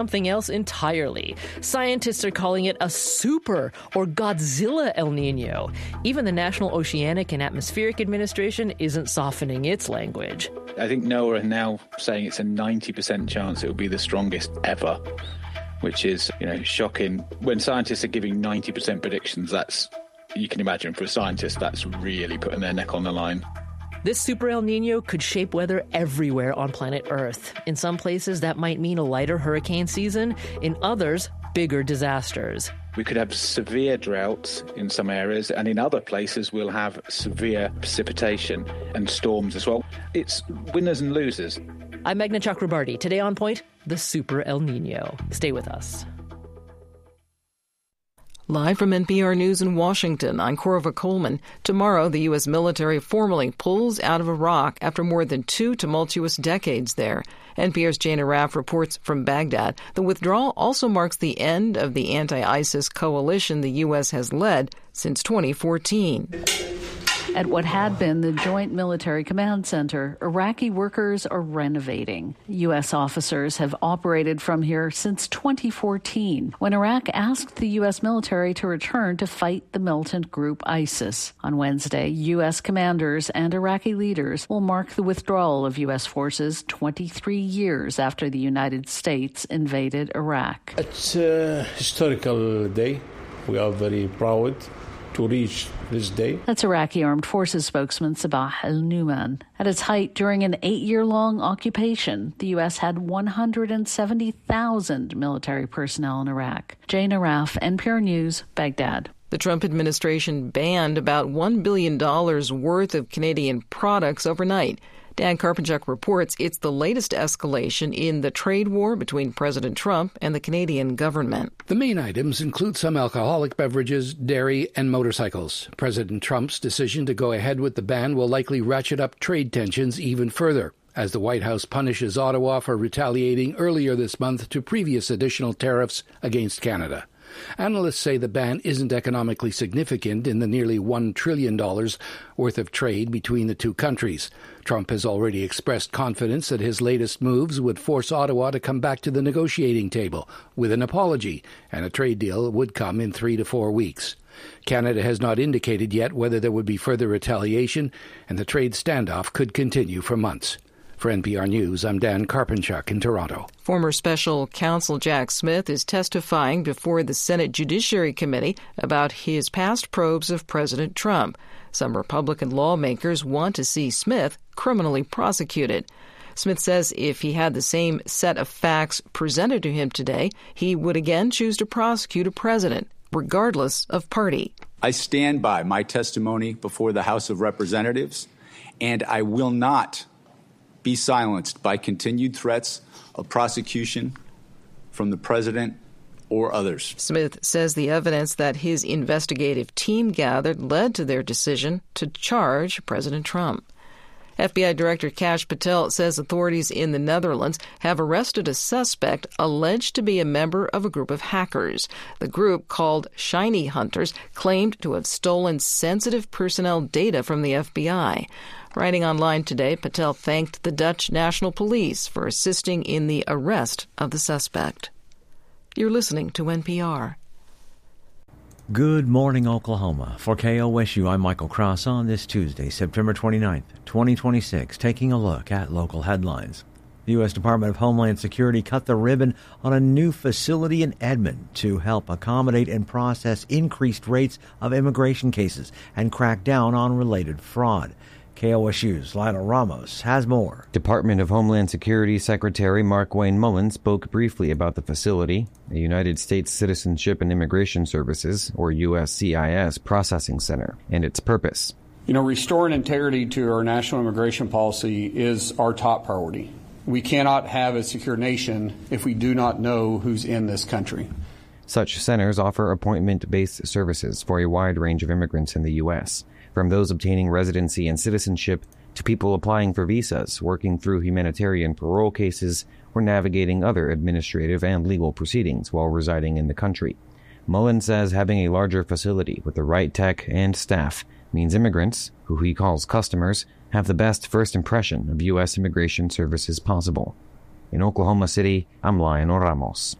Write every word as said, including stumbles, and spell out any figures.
Something else entirely. Scientists are calling it a super or Godzilla El Nino. Even the National Oceanic and Atmospheric Administration isn't softening its language. I think NOAA are now saying it's a ninety percent chance it will be the strongest ever, which is, you know, shocking. When scientists are giving ninety percent predictions, that's, you can imagine for a scientist, that's really putting their neck on the line. This super El Nino could shape weather everywhere on planet Earth. In some places, that might mean a lighter hurricane season. In others, bigger disasters. We could have severe droughts in some areas, and in other places we'll have severe precipitation and storms as well. It's winners and losers. I'm Meghna Chakrabarti. Today on Point, the super El Nino. Stay with us. Live from N P R News in Washington, I'm Corva Coleman. Tomorrow, the U S military formally pulls out of Iraq after more than two tumultuous decades there. N P R's Jana Raff reports from Baghdad. The withdrawal also marks the end of the anti-ISIS coalition the U S has led since twenty fourteen. At what had been the Joint Military Command Center, Iraqi workers are renovating. U S officers have operated from here since twenty fourteen, when Iraq asked the U S military to return to fight the militant group ISIS. On Wednesday, U S commanders and Iraqi leaders will mark the withdrawal of U S forces twenty-three years after the United States invaded Iraq. It's a historical day. We are very proud to reach this day. That's Iraqi Armed Forces spokesman Sabah al-Numan. At its height during an eight-year-long occupation, the U S had one hundred seventy thousand military personnel in Iraq. Jana Raff, N P R News, Baghdad. The Trump administration banned about one billion dollars worth of Canadian products overnight. Dan Karpenchuk reports it's the latest escalation in the trade war between President Trump and the Canadian government. The main items include some alcoholic beverages, dairy, and motorcycles. President Trump's decision to go ahead with the ban will likely ratchet up trade tensions even further, as the White House punishes Ottawa for retaliating earlier this month to previous additional tariffs against Canada. Analysts say the ban isn't economically significant in the nearly one trillion dollars worth of trade between the two countries. Trump has already expressed confidence that his latest moves would force Ottawa to come back to the negotiating table with an apology, and a trade deal would come in three to four weeks. Canada has not indicated yet whether there would be further retaliation, and the trade standoff could continue for months. For N P R News, I'm Dan Karpenchuk in Toronto. Former Special Counsel Jack Smith is testifying before the Senate Judiciary Committee about his past probes of President Trump. Some Republican lawmakers want to see Smith criminally prosecuted. Smith says if he had the same set of facts presented to him today, he would again choose to prosecute a president, regardless of party. I stand by my testimony before the House of Representatives, and I will not be silenced by continued threats of prosecution from the president or others. Smith says the evidence that his investigative team gathered led to their decision to charge President Trump. F B I Director Kash Patel says authorities in the Netherlands have arrested a suspect alleged to be a member of a group of hackers. The group, called Shiny Hunters, claimed to have stolen sensitive personnel data from the F B I. Writing online today, Patel thanked the Dutch National Police for assisting in the arrest of the suspect. You're listening to N P R. Good morning, Oklahoma. For K O S U, I'm Michael Cross on this Tuesday, September twenty-ninth, twenty twenty-six, taking a look at local headlines. The U S Department of Homeland Security cut the ribbon on a new facility in Edmond to help accommodate and process increased rates of immigration cases and crack down on related fraud. K O S U's Lionel Ramos has more. Department of Homeland Security Secretary Markwayne Mullin spoke briefly about the facility, the United States Citizenship and Immigration Services, or U S C I S, processing center, and its purpose. You know, restoring integrity to our national immigration policy is our top priority. We cannot have a secure nation if we do not know who's in this country. Such centers offer appointment-based services for a wide range of immigrants in the U S, from those obtaining residency and citizenship to people applying for visas, working through humanitarian parole cases, or navigating other administrative and legal proceedings while residing in the country. Mullen says having a larger facility with the right tech and staff means immigrants, who he calls customers, have the best first impression of U S immigration services possible. In Oklahoma City, I'm Lionel Ramos.